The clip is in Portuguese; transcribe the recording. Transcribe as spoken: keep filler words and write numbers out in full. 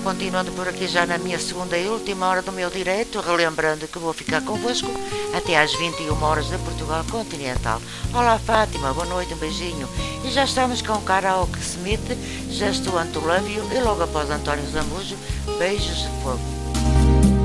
continuando por aqui já na minha segunda e última hora do meu direto, relembrando que vou ficar convosco até às vinte e uma horas de Portugal Continental. Olá Fátima, boa noite, um beijinho. E já estamos com Karaoke Smith, Just Want to Love You, e logo após António Zambujo, beijos de fogo.